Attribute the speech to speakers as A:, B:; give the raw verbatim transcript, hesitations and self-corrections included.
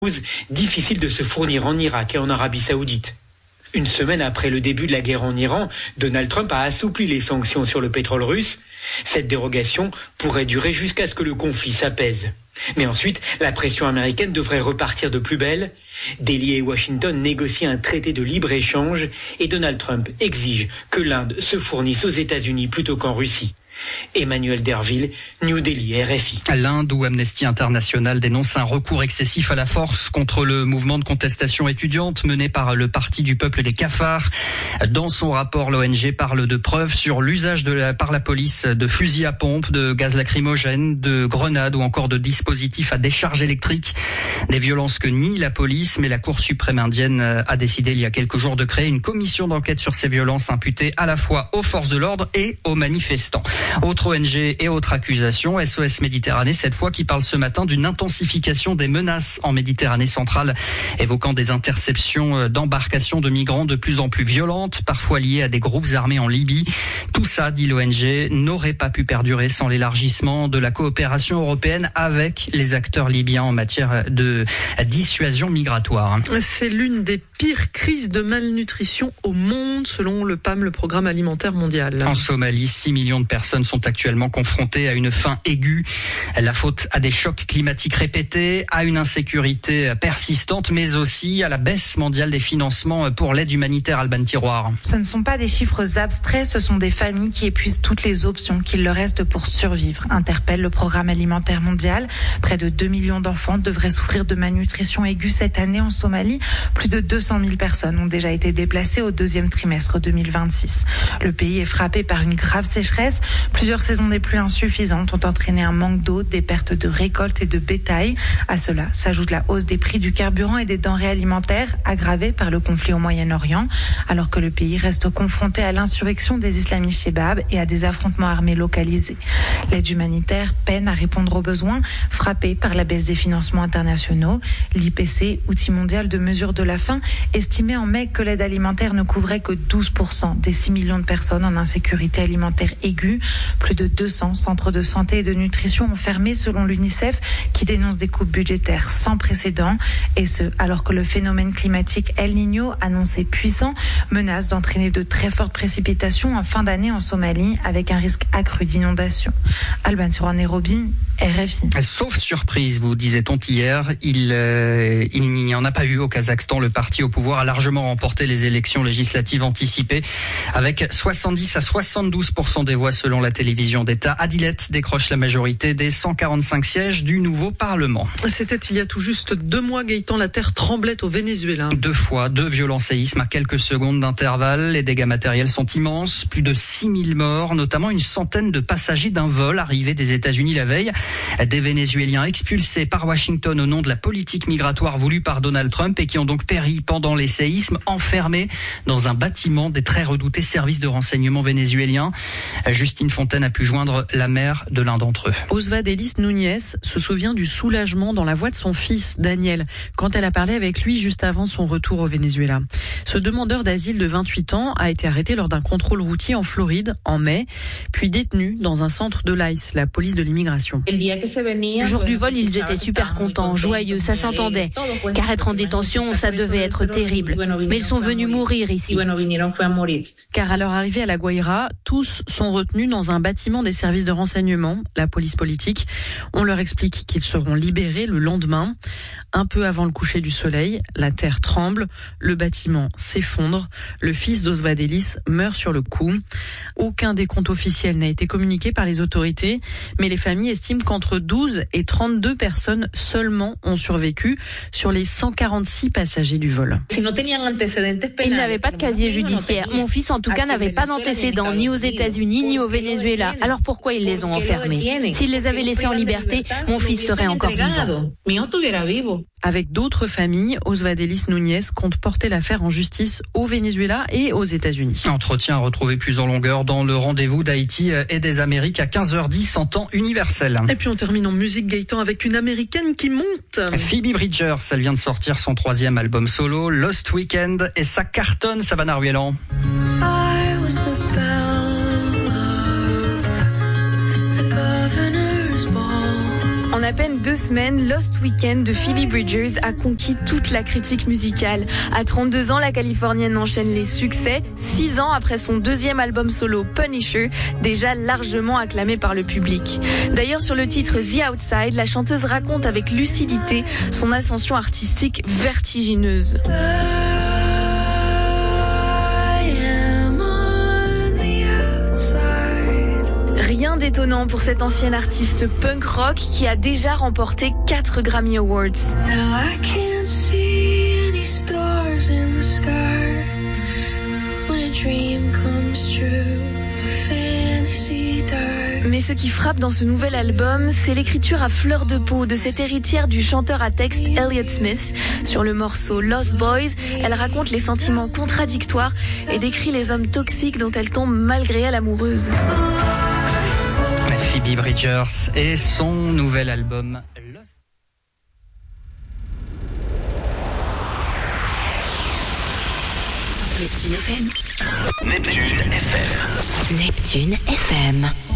A: difficile de se fournir en Irak et en Arabie Saoudite. Une semaine après le début de la guerre en Iran, Donald Trump a assoupli les sanctions sur le pétrole russe. Cette dérogation pourrait durer jusqu'à ce que le conflit s'apaise. Mais ensuite, la pression américaine devrait repartir de plus belle. Delhi et Washington négocient un traité de libre-échange et Donald Trump exige que l'Inde se fournisse aux États-Unis plutôt qu'en Russie. Emmanuel Derville, New Delhi, R F I.
B: L'Inde, où Amnesty International dénonce un recours excessif à la force contre le mouvement de contestation étudiante mené par le Parti du peuple des cafards. Dans son rapport, l'O N G parle de preuves sur l'usage de la, par la police de fusils à pompe, de gaz lacrymogène, de grenades ou encore de dispositifs à décharge électrique. Des violences que nie la police, mais la Cour suprême indienne a décidé il y a quelques jours de créer une commission d'enquête sur ces violences imputées à la fois aux forces de l'ordre et aux manifestants. Autre O N G et autre accusation, S O S Méditerranée, cette fois qui parle ce matin d'une intensification des menaces en Méditerranée centrale, évoquant des interceptions d'embarcations de migrants de plus en plus violentes, parfois liées à des groupes armés en Libye. Tout ça, dit l'O N G, n'aurait pas pu perdurer sans l'élargissement de la coopération européenne avec les acteurs libyens en matière de dissuasion migratoire.
C: C'est l'une des pires crises de malnutrition au monde, selon le P A M, le Programme alimentaire mondial.
B: En Somalie, six millions de personnes sont actuellement confrontées à une faim aiguë. La faute à des chocs climatiques répétés, à une insécurité persistante, mais aussi à la baisse mondiale des financements pour l'aide humanitaire. Alban Tiroir.
D: Ce ne sont pas des chiffres abstraits, ce sont des familles qui épuisent toutes les options qu'il leur reste pour survivre, interpelle le Programme alimentaire mondial. Près de deux millions d'enfants devraient souffrir de malnutrition aiguë cette année en Somalie. Plus de deux cent mille personnes ont déjà été déplacées au deuxième trimestre deux mille vingt-six. Le pays est frappé par une grave sécheresse. Plusieurs saisons des pluies insuffisantes ont entraîné un manque d'eau, des pertes de récoltes et de bétail. À cela s'ajoute la hausse des prix du carburant et des denrées alimentaires, aggravée par le conflit au Moyen-Orient, alors que le pays reste confronté à l'insurrection des islamistes Chebab et à des affrontements armés localisés. L'aide humanitaire peine à répondre aux besoins, frappée par la baisse des financements internationaux. L'I P C, outil mondial de mesure de la faim, estimait en mai que l'aide alimentaire ne couvrait que douze pour cent des six millions de personnes en insécurité alimentaire aiguë. Plus de deux cents centres de santé et de nutrition ont fermé selon l'UNICEF, qui dénonce des coupes budgétaires sans précédent. Et ce, alors que le phénomène climatique El Niño, annoncé puissant, menace d'entraîner de très fortes précipitations en fin d'année en Somalie, avec un risque accru d'inondation. Alban Tiroir, Nairobi, R F I.
B: Sauf surprise, vous disait-on hier, il, euh, il n'y en a pas eu au Kazakhstan. Le parti au pouvoir a largement remporté les élections législatives anticipées, avec soixante-dix à soixante-douze pour cent des voix selon la télévision d'État. Adilet décroche la majorité des cent quarante-cinq sièges du nouveau Parlement.
C: C'était il y a tout juste deux mois, Gaëtan, la terre tremblait au Venezuela.
B: Deux fois, deux violents séismes à quelques secondes d'intervalle. Les dégâts matériels sont immenses. Plus de six mille morts, notamment une centaine de passagers d'un vol arrivé des États-Unis la veille. Des Vénézuéliens expulsés par Washington au nom de la politique migratoire voulue par Donald Trump et qui ont donc péri pendant les séismes, enfermés dans un bâtiment des très redoutés services de renseignement vénézuéliens. Justine Fontaine a pu joindre la mère de l'un d'entre eux.
E: Osvaldelis Núñez se souvient du soulagement dans la voix de son fils, Daniel, quand elle a parlé avec lui juste avant son retour au Venezuela. Ce demandeur d'asile de vingt-huit ans a été arrêté lors d'un contrôle routier en Floride en mai, puis détenu dans un centre de l'I C E, la police de l'immigration.
F: Le jour du vol, ils étaient super contents, joyeux, ça s'entendait. Car être en détention, ça devait être terrible. Mais ils sont venus mourir ici.
E: Car à leur arrivée à La Guaira, tous sont retenus dans un bâtiment des services de renseignement, la police politique. On leur explique qu'ils seront libérés le lendemain. Un peu avant le coucher du soleil, la terre tremble, le bâtiment s'effondre, le fils d'Osvaldelis meurt sur le coup. Aucun décompte officiel n'a été communiqué par les autorités, mais les familles estiment qu'entre douze et trente-deux personnes seulement ont survécu sur les cent quarante-six passagers du vol.
F: Ils n'avaient pas de casier judiciaire. Mon fils, en tout cas, n'avait pas d'antécédents ni aux États-Unis ni au Venezuela. Alors pourquoi ils les ont enfermés ? S'ils les avaient laissés en liberté, mon fils serait encore vivant.
E: Avec d'autres familles, Osvaldelis Núñez compte porter l'affaire en justice au Venezuela et aux États-Unis.
B: Entretien à retrouver plus en longueur dans le rendez-vous d'Haïti et des Amériques à quinze heures dix en temps universel.
C: Et puis on termine en musique, Gaëtan, avec une américaine qui monte.
B: Phoebe Bridgers, elle vient de sortir son troisième album solo, Lost Weekend, et ça cartonne, Savannah Ruelan.
D: On a
G: à peine deux semaines, Lost Weekend de Phoebe Bridgers a conquis toute la critique musicale. À trente-deux ans, la Californienne enchaîne les succès, six ans après son deuxième album solo Punisher, déjà largement acclamé par le public. D'ailleurs, sur le titre The Outside, la chanteuse raconte avec lucidité son ascension artistique vertigineuse. Rien d'étonnant pour cette ancienne artiste punk rock qui a déjà remporté quatre Grammy Awards. Mais ce qui frappe dans ce nouvel album, c'est l'écriture à fleur de peau de cette héritière du chanteur à texte Elliott Smith. Sur le morceau Lost Boys, elle raconte les sentiments contradictoires et décrit les hommes toxiques dont elle tombe malgré elle amoureuse.
B: Phoebe Bridgers et son nouvel album Lost.
H: Neptune F M. Neptune F M.
I: Neptune F M.